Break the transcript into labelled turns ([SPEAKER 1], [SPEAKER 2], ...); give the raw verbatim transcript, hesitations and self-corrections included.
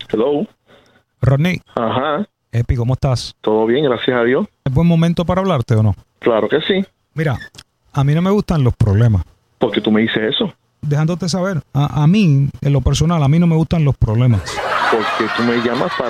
[SPEAKER 1] Hello.
[SPEAKER 2] Rodney.
[SPEAKER 1] Ajá.
[SPEAKER 2] Epi, ¿cómo estás?
[SPEAKER 1] Todo bien, gracias a Dios.
[SPEAKER 2] ¿Es buen momento para hablarte o no?
[SPEAKER 1] Claro que sí.
[SPEAKER 2] Mira, a mí no me gustan los problemas.
[SPEAKER 1] ¿Por qué tú me dices eso?
[SPEAKER 2] Dejándote saber, a, a mí, en lo personal, a mí no me gustan los problemas.
[SPEAKER 1] Porque tú me llamas para